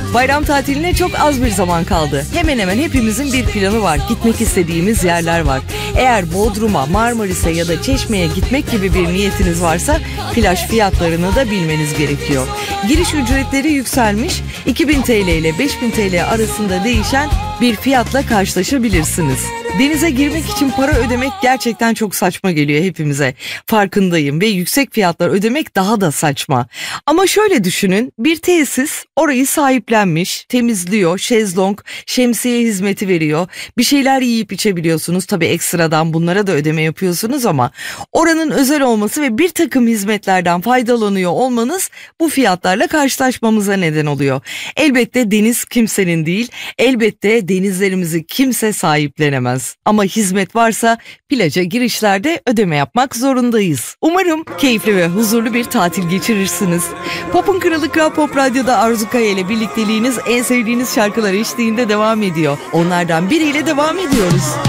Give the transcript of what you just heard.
Bayram tatiline çok az bir zaman kaldı. Hemen hemen hepimizin bir planı var. Gitmek istediğimiz yerler var. Eğer Bodrum'a, Marmaris'e ya da Çeşme'ye gitmek gibi bir niyetiniz varsa plaj fiyatlarını da bilmeniz gerekiyor. Giriş ücretleri yükselmiş. 2000 TL ile 5000 TL arasında değişen bir fiyatla karşılaşabilirsiniz. Denize girmek için para ödemek gerçekten çok saçma geliyor hepimize. Farkındayım ve yüksek fiyatlar ödemek daha da saçma. Ama şöyle düşünün, bir tesis orayı sahiplenmiş, temizliyor, şezlong, şemsiye hizmeti veriyor. Bir şeyler yiyip içebiliyorsunuz. Tabii ekstradan bunlara da ödeme yapıyorsunuz ama oranın özel olması ve bir takım hizmetlerden faydalanıyor olmanız bu fiyatlarla karşılaşmamıza neden oluyor. Elbette deniz kimsenin değil, elbette denizlerimizi kimse sahiplenemez. Ama hizmet varsa plaja girişlerde ödeme yapmak zorundayız. Umarım keyifli ve huzurlu bir tatil geçirirsiniz. Pop'un Kralı Kral Pop Radyo'da Arzu Kaya ile birlikteliğiniz en sevdiğiniz şarkılar eşliğinde devam ediyor. Onlardan biriyle devam ediyoruz.